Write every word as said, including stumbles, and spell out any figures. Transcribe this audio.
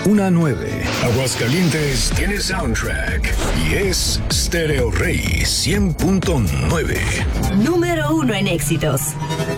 Una nueve. Aguascalientes tiene soundtrack y es Stereo Rey cien punto nueve. Número uno en éxitos.